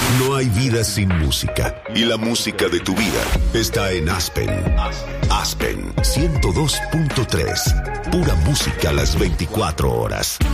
No hay vida sin música. Y la música de tu vida está en Aspen. Aspen 102.3. Pura música a las 24 horas.